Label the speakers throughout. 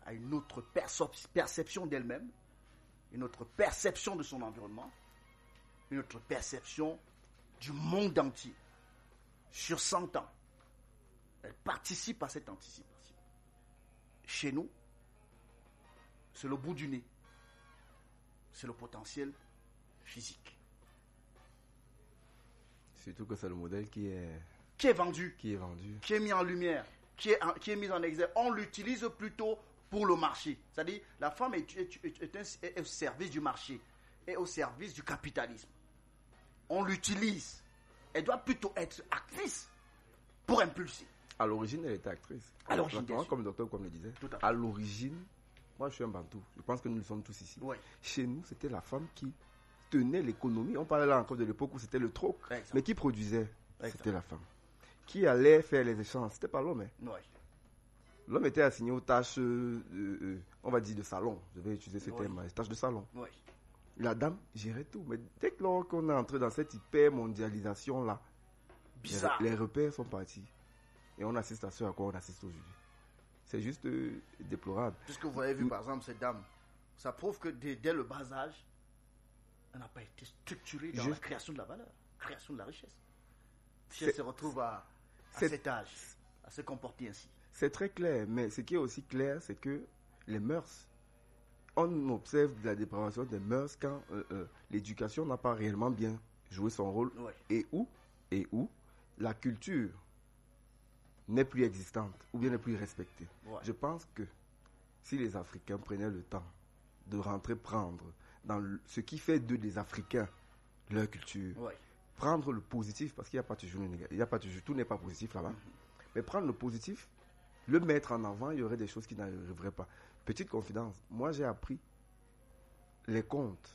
Speaker 1: a une autre perception d'elle-même, une autre perception de son environnement, une autre perception du monde entier. Sur 100 ans, elle participe à cette anticipation. Chez nous, c'est le bout du nez. C'est le potentiel physique.
Speaker 2: Surtout que c'est le modèle qui est
Speaker 1: vendu,
Speaker 2: qui
Speaker 1: est mis en lumière, qui est mis en exergue. On l'utilise plutôt pour le marché. C'est-à-dire, la femme est au service du marché, est au service du capitalisme. On l'utilise. Elle doit plutôt être actrice pour impulser.
Speaker 2: À l'origine, elle était actrice.
Speaker 1: À l'origine,
Speaker 2: comme le docteur, comme le disait.
Speaker 1: Tout à fait.
Speaker 2: À l'origine, moi je suis un bantou. Je pense que nous le sommes tous ici.
Speaker 1: Oui.
Speaker 2: Chez nous, c'était la femme qui tenait l'économie. On parlait là encore de l'époque où c'était le troc.
Speaker 1: Exact.
Speaker 2: Mais qui produisait,
Speaker 1: Exact.
Speaker 2: c'était la femme. Qui allait faire les échanges, c'était pas l'homme.
Speaker 1: Oui.
Speaker 2: L'homme était assigné aux tâches, on va dire, de salon. Je vais utiliser ce terme, les tâches de salon.
Speaker 1: Oui.
Speaker 2: La dame gérait tout. Mais dès qu'on est entré dans cette hyper-mondialisation-là,
Speaker 1: Bizarre.
Speaker 2: les repères sont partis. Et on assiste à ce à quoi on assiste aujourd'hui. C'est juste déplorable.
Speaker 1: Puisque vous avez vu, par exemple, cette dame, ça prouve que dès le bas âge, elle n'a pas été structurée dans la création de la valeur, création de la richesse. Si elle se retrouve à cet âge, à se comporter ainsi.
Speaker 2: C'est très clair, mais ce qui est aussi clair, c'est que les mœurs, on observe la dépravation des mœurs quand l'éducation n'a pas réellement bien joué son rôle, et où la culture n'est plus existante ou bien n'est plus respectée. Ouais. Je pense que si les Africains prenaient le temps de rentrer prendre dans ce qui fait d'eux des Africains leur culture, prendre le positif, parce qu'il n'y a pas toujours le négatif, il n'y a pas toujours, tout n'est pas positif là-bas, mais prendre le positif, le mettre en avant, il y aurait des choses qui n'arriveraient pas. Petite confidence, moi j'ai appris les contes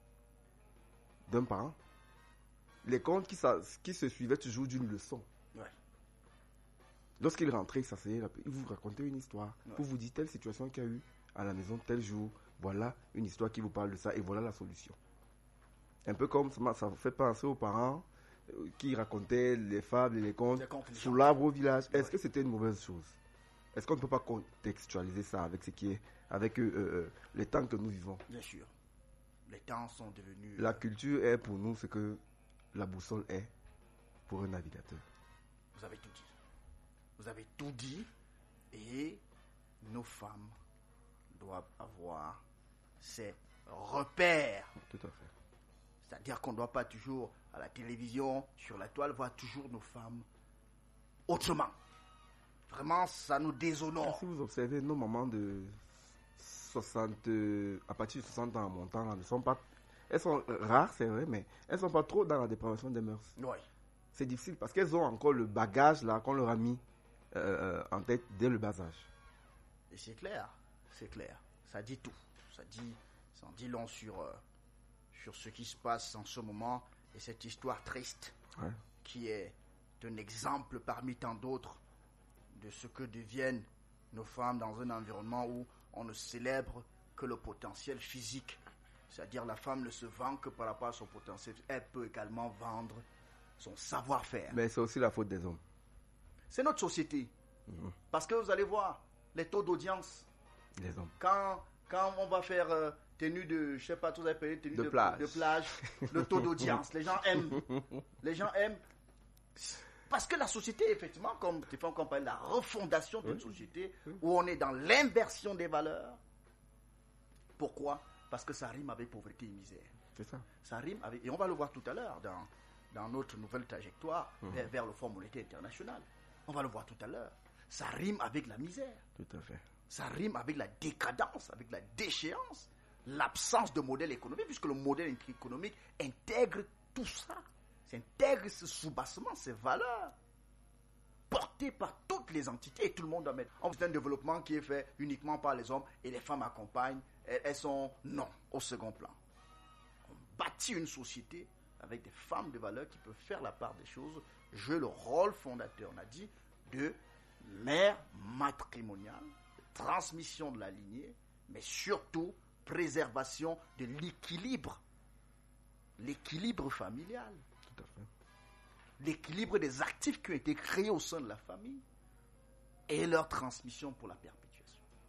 Speaker 2: d'un parent, les contes qui se suivaient toujours d'une leçon. Lorsqu'il rentrait, il s'asseyait, il vous racontait une histoire pour vous dire telle situation qu'il y a eu à la maison tel jour. Voilà une histoire qui vous parle de ça et voilà la solution. Un peu comme ça vous fait penser aux parents qui racontaient les fables et les contes sous l'arbre au village. Est-ce que c'était une mauvaise chose? Est-ce qu'on ne peut pas contextualiser ça avec ce qui est, avec les temps que nous vivons?
Speaker 1: Bien sûr. Les temps sont devenus...
Speaker 2: La culture est pour nous ce que la boussole est pour un navigateur.
Speaker 1: Vous avez tout dit. Vous avez tout dit et nos femmes doivent avoir ces repères.
Speaker 2: Tout à fait.
Speaker 1: C'est-à-dire qu'on ne doit pas toujours, à la télévision, sur la toile, voir toujours nos femmes autrement. Vraiment, ça nous déshonore.
Speaker 2: Si vous observez, nos mamans de 60, à partir de 60 ans en montant, là, ne sont pas... Elles sont rares, c'est vrai, mais elles ne sont pas trop dans la dépravation des mœurs.
Speaker 1: Oui.
Speaker 2: C'est difficile parce qu'elles ont encore le bagage là qu'on leur a mis en tête dès le bas âge.
Speaker 1: Et c'est clair. Ça dit tout. Ça en dit long sur ce qui se passe en ce moment et cette histoire triste qui est un exemple parmi tant d'autres de ce que deviennent nos femmes dans un environnement où on ne célèbre que le potentiel physique. C'est-à-dire la femme ne se vend que par rapport à son potentiel. Elle peut également vendre son savoir-faire.
Speaker 2: Mais c'est aussi la faute des hommes.
Speaker 1: C'est notre société. Parce que vous allez voir les taux d'audience.
Speaker 2: Les hommes.
Speaker 1: Quand on va faire tenue de, je sais pas, vous avez payé tenue de plage, le taux d'audience, les gens aiment. Les gens aiment. Parce que la société, effectivement, comme Stéphane parle, la refondation d'une société où on est dans l'inversion des valeurs. Pourquoi? Parce que ça rime avec pauvreté et misère.
Speaker 2: C'est ça.
Speaker 1: Ça rime avec, et on va le voir tout à l'heure dans notre nouvelle trajectoire vers le Fonds monétaire international. On va le voir tout à l'heure. Ça rime avec la misère.
Speaker 2: Tout à fait.
Speaker 1: Ça rime avec la décadence, avec la déchéance, l'absence de modèle économique, puisque le modèle économique intègre tout ça. Ça intègre ce soubassement, ces valeurs, portées par toutes les entités, et tout le monde doit mettre. C'est un développement qui est fait uniquement par les hommes, et les femmes accompagnent, elles sont non, au second plan. On bâtit une société avec des femmes de valeur qui peuvent faire la part des choses, jouer le rôle fondateur, on a dit, de mère matrimoniale, de transmission de la lignée, mais surtout préservation de l'équilibre familial,
Speaker 2: tout à fait,
Speaker 1: l'équilibre des actifs qui ont été créés au sein de la famille et leur transmission pour la perpétuité.